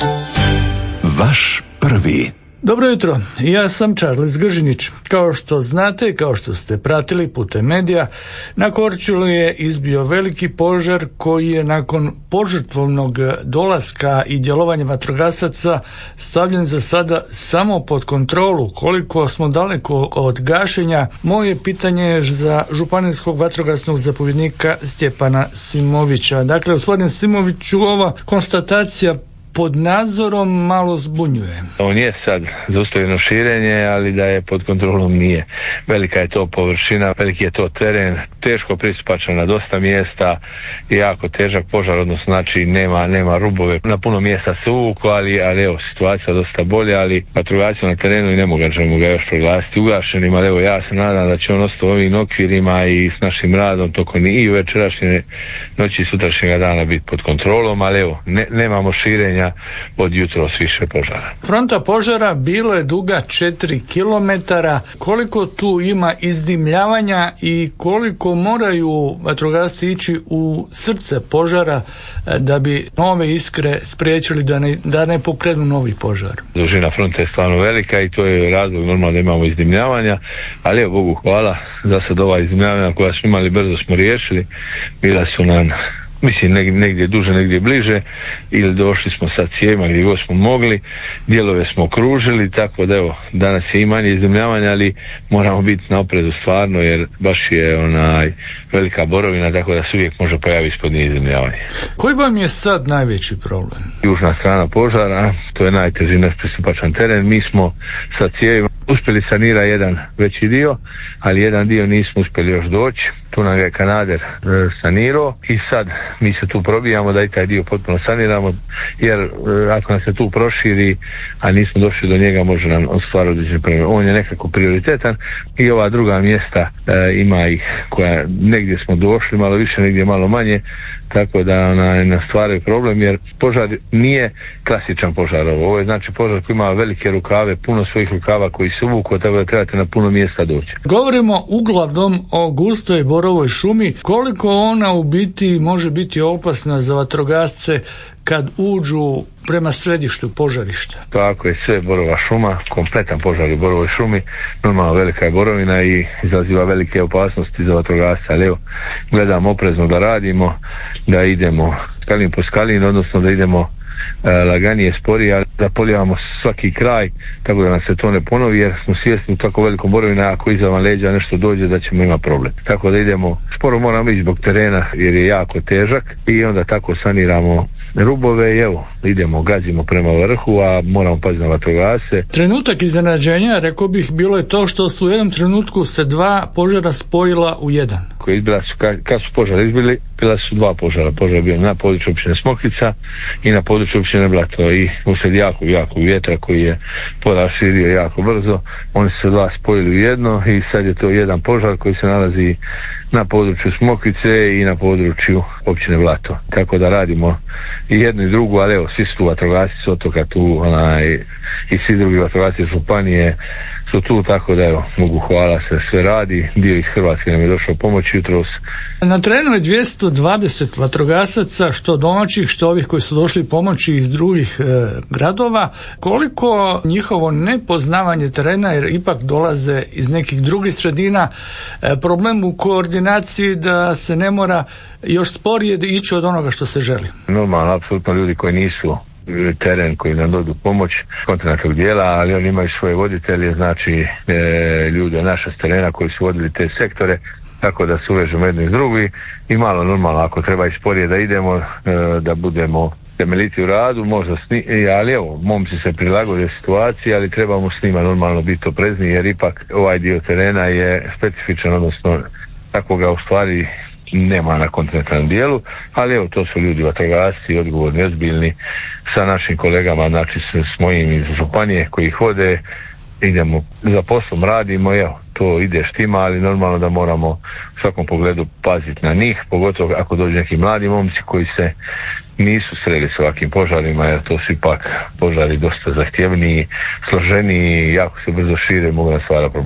Vaš prvi. Dobro jutro, ja sam Charles Gržinić. Kao što znate, kao što ste pratili putem medija, na Korčuli je izbio veliki požar koji je nakon požrtvovnog dolaska i djelovanja vatrogasaca stavljen za sada samo pod kontrolu. Koliko smo daleko od gašenja, moje pitanje je za županijskog vatrogasnog zapovjednika Stjepana Simovića. Dakle, gospodin Simoviću, ova konstatacija pod nadzorom malo zbunjuje. On je sad zaustavljeno širenje, ali da je pod kontrolom nije. Velika je to površina, veliki je to teren, teško pristupačan na dosta mjesta, jako težak požar, odnosno znači nema rubove. Na puno mjesta se uvuku, ali evo, situacija dosta bolja, ali vatrogasci na terenu i ne možemo ga još proglasiti ugašenim, ali evo, ja se nadam da će on ostati u ovim okvirima i s našim radom tokom i večerašnje noći i sutrašnjega dana biti pod kontrolom, ali evo, nemamo širenja od jutros više požara. Fronta požara bila je duga 4 kilometara. Koliko tu ima izdimljavanja i koliko moraju vatrogasci ići u srce požara da bi nove iskre spriječili da ne pokrenu novi požar? Dužina fronte je stvarno velika i to je razlog normalno da imamo izdimljavanja, ali evo, Bogu hvala, za sad ova izdimljavanja koja smo imali brzo smo riješili, bila su nam negdje duže, negdje bliže, ili došli smo sa cijevima gdje god smo mogli, dijelove smo okružili, tako da evo, danas je i manje izdimljavanja, ali moramo biti na oprezu stvarno, jer baš je velika borovina, tako da se uvijek može pojaviti ispod nje izdimljavanje. Koji vam je sad najveći problem? Južna strana požara, to je najteži nepristupačan teren. Mi smo sa cijevima uspjeli sanirati jedan veći dio, ali jedan dio nismo uspjeli još doći. Tu nam je Kanader sanirao i sad mi se tu probijamo da i taj dio potpuno saniramo, jer ako nam se tu proširi, a nismo došli do njega, može nam ostvariti određene probleme. On je nekako prioritetan i ova druga mjesta ima ih koja negdje smo došli malo više, negdje malo manje, tako da nam stvaraju problem, jer požar nije klasičan požar. Ovo je znači požar koji ima velike rukave, puno svojih rukava koji se uvuku, tako da trebate na puno mjesta doći. Govorimo uglavnom o gustoj borovoj šumi. Koliko ona u biti može biti opasna za vatrogasce kad uđu prema središtu požarišta? Tako je, sve borova šuma, kompletan požar u borovoj šumi, normalno velika je borovina i izaziva velike opasnosti za vatrogasce, ali evo, gledamo oprezno da radimo, da idemo skalin po skalin, odnosno da idemo laganije, sporije, ali da polijevamo svaki kraj, tako da nam se to ne ponovi, jer smo svjesni u tako velikom borovina, ako iza vam leđa nešto dođe, da ćemo imati problem. Tako da idemo, sporo moramo ići zbog terena, jer je jako težak, i onda tako saniramo rubove i evo, idemo, gazimo prema vrhu, a moramo paziti na vatrogasce. Trenutak iznenađenja, rekao bih, bilo je to što su u jednom trenutku se dva požara spojila u jedan. Kad su požari izbili, bila su dva požara. Požar je bio na području općine Smokvica i na području općine Blato, i uslijed jako vjetra koji je požar širio jako brzo, oni su se dva spojili u jedno i sad je to jedan požar koji se nalazi na području Smokvice i na području općine Blato. Tako da radimo i jednu i drugu, ali evo, svi su tu vatrogasci s otoka tu, i svi drugi vatrogasci županije su tu, tako da evo, mogu hvala, se sve radi. Dio iz Hrvatske nam je došao pomoći jutros. Na terenu je 220 vatrogasaca, što domaćih, što ovih koji su došli pomoći iz drugih gradova. Koliko njihovo nepoznavanje terena, jer ipak dolaze iz nekih drugih sredina, problem u koordinaciji da se ne mora još sporije ići od onoga što se želi? Normalno, apsolutno ljudi koji nisu teren, koji nam dodu pomoć kontinentalnog dijela, ali oni imaju svoje voditelje, znači ljude naše s terena koji su vodili te sektore, tako da se uvežemo jedni s drugi i malo normalno, ako treba i sporije da idemo, da budemo temeljiti u radu, možda ali evo, momci se prilagode situaciji, ali trebamo s njima normalno biti oprezni, jer ipak ovaj dio terena je specifičan, odnosno tako ga u stvari nema na kontinentalnom dijelu, ali evo, to su ljudi vatrogasci, odgovorni, ozbiljni, sa našim kolegama, znači s mojim iz županije koji ih vode, idemo za poslom, radimo, evo, to ide štima, ali normalno da moramo u svakom pogledu paziti na njih, pogotovo ako dođu neki mladi momci koji se nisu sreli s ovakvim požarima, jer to su ipak požari dosta zahtjevniji, složeniji, jako se brzo šire, mogu nam stvarati problema.